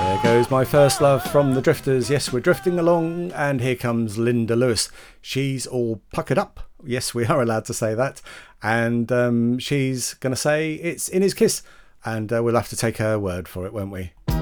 There goes My First Love from the Drifters. Yes, we're drifting along, and here comes Linda Lewis. She's all puckered up. Yes, we are allowed to say that. And she's going to say it's In His Kiss, and we'll have to take her word for it, won't we?